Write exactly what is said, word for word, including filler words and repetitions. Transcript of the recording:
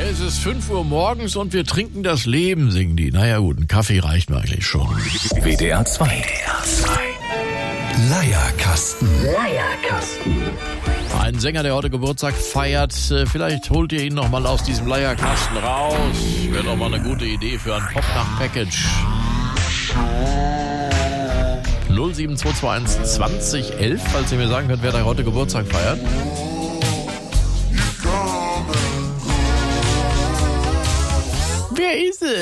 Es ist fünf Uhr morgens und wir trinken das Leben, singen die. Naja gut, ein Kaffee reicht mir eigentlich schon. W D R zwei. W D R zwei. Leierkasten. Leierkasten. Ein Sänger, der heute Geburtstag feiert. Vielleicht holt ihr ihn noch mal aus diesem Leierkasten raus. Wäre doch mal eine gute Idee für ein Pop-Nacht-Package. null sieben zwei zwei eins zwanzig elf, falls ihr mir sagen könnt, wer da heute Geburtstag feiert. Wer ist es?